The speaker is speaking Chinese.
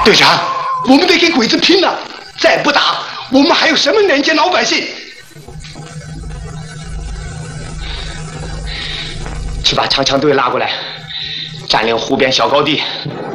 队长，我们得跟鬼子拼了！再不打，我们还有什么能见老百姓？去把长枪队拉过来，占领湖边小高地，